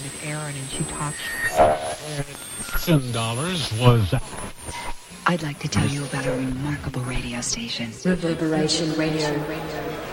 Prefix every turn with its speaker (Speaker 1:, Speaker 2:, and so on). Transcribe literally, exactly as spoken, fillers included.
Speaker 1: with Erin, and she talked.
Speaker 2: Ten dollars was.
Speaker 3: I'd like to tell you about a remarkable radio station.
Speaker 4: Reverberation Radio.